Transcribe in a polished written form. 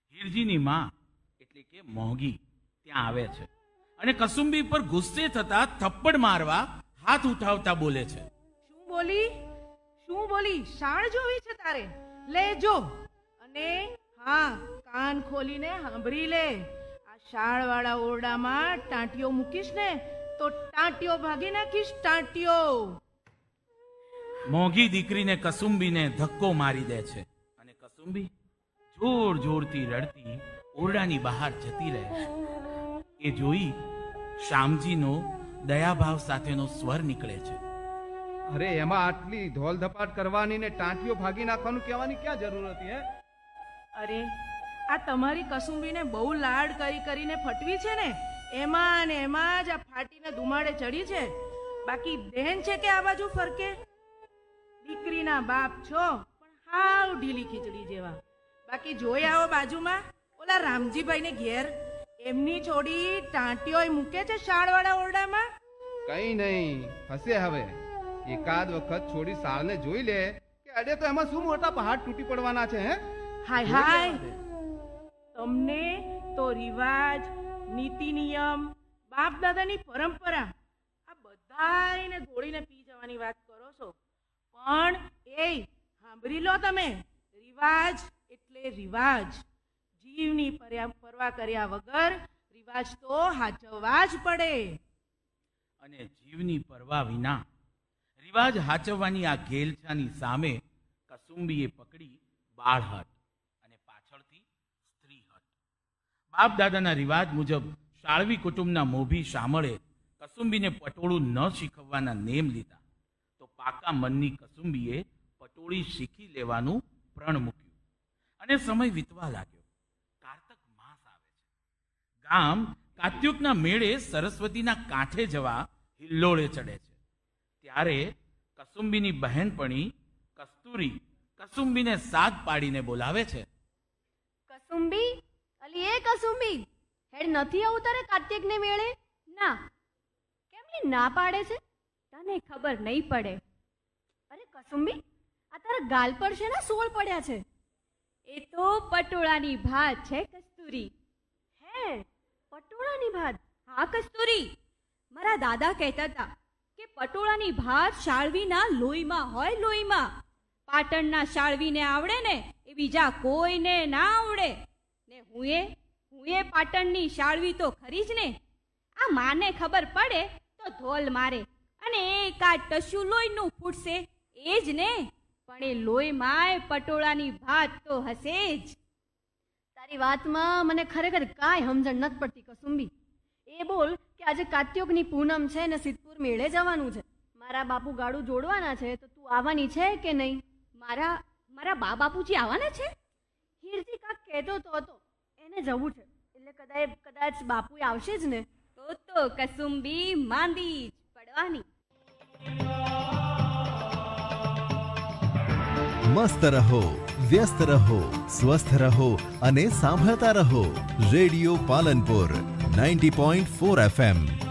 હીરજીની માં એટલે કે મોંઘી ત્યાં આવે છે અને કસુંબી પર ગુસ્સે થતા થપ્પડ મારવા હાથ ઉઠાવતા બોલે છે. શું બોલી? શાળ જોવી છે તારે? લે જો, અને હા, કાન ખોલીને સાંભળી લે. આ શાળ વાળા ઓરડામાં ટાંટીઓ મૂકીશ ને તો ટાંટીઓ ભાગી નાખીશ, ટાંટીઓ. મોંઘી દીકરીને કસુંબીને ધક્કો મારી દે છે અને કસુંબી જોર જોરથી રડતી ઓરડાની બહાર જતી રહે છે. એ જોઈ શ્યામજીનો દયાભાવ સાથેનો સ્વર નીકળે છે. અરે એમાં આટલી ધોલ ધપાટ કરવાની ને ટાંટીઓ ભાગી નાખવાનું કહેવાની ક્યાં જરૂર હતી હે? અરે આ તમારી કસુંબીને બહુ લાડ કરીને ફટવી છે ને, એમાં ને એમાં જ આ ફાટીને ધુમાડે ચડી છે. બાકી બેન છે કે આ બાજુ ફરકે? દીકરીના બાપ છો પણ હાવ ઢીલી ખીચડી જેવા. બાકી જોઈ આવો બાજુમાં ઓલા રામજીભાઈને ઘેર, એમની છોડી ટાંટીઓય મૂકે છે શાળવાળા ઓરડામાં. કઈ નહીં, હશે હવે. એકાદ વખત છોડી સાળને જોઈ લે કે અડે તો એમાં શું મોટા પહાડ તૂટી પડવાના છે હે? હાય, તમને તો રિવાજ, નીતિ નિયમ, બાપ દાદાની પરંપરા આ બધાયને ગોળીને પી જવાની વાત કરો છો. પણ એ સાંભળી લો તમે, રિવાજ એટલે રિવાજ. જીવની પરવા કર્યા વગર રિવાજ તો હાચવવા જ પડે. અને જીવની પરવા વિના રિવાજ હાચવવાની આ ઘેલછાની સામે કસુંબીએ પકડી બાળહટ અને પાછળથી સ્ત્રીહટ. બાપ દાદાના રિવાજ મુજબ શાળવી કુટુંબના મોભી શામળે કસુંબીને પટોળું ન શીખવવાના નેમ લીધા તો પાકા મનની કસુંબીએ પટોળી શીખી લેવાનું પ્રણ મૂક્યું અને સમય વીતવા લાગ્યો. કારતક માસ આવે છે. ગામ કાત્યુકના મેળે સરસ્વતીના કાંઠે જવા હિલ્લોળે ચડે છે. ત્યારે કસુંબીની બહેનપણી કસ્તુરી કસુંબીને સાદ પાડીને બોલાવે છે. કસુંબી, અલી એ કસુંબી, હેડ નથી આવું તારે કાર્તિકને મેળે? ના. કેમલી ના પાડે છે? તને ખબર નહીં પડે. અરે કસુંબી, આ તારા ગાલ પર છે ને સોળ પડ્યા છે. એ તો પટોળાની ભાત છે કસ્તુરી. હે, પટોળાની ભાત? હા કસ્તુરી, મારા દાદા કહેતા હતા કે પટોળાની ભાત શાળવીના લોહીમાં હોય, લોહીમાં. પાટણના શાળવીને આવડે ને એ બીજા કોઈને ના આવડે. ને હું એ પાટણની શાળવી તો ખરી જ ને. આ માને ખબર પડે તો ધોલ મારે અને એકાદ ટસ્યું લોહીનું ફૂટશે, એ જ ને. પણ એ લોહીમાં પટોળાની ભાત તો હશે જ. તારી વાતમાં મને ખરેખર કાંઈ સમજણ નથી પડતી કસુંબી. એ બોલ કે આજે કાત્યોકની પૂનમ છે ને સિદ્ધપુર મેળે જવાનું છે. મારા બાપુ ગાડું જોડવાના છે, તો તું આવવાની છે કે નહીં? મારા બા બાપુજી આવવાના છે? હીરજી કાક કહેતો તો હતો એને જવું છે, એટલે કદાચ બાપુ આવશે જ ને. તો કસુંબી માંદી જ પડવાની. મસ્ત રહો, વ્યસ્ત રહો, સ્વસ્થ રહો અને સાંભળતા રહો રેડિયો પાલનપુર 90.4 FM.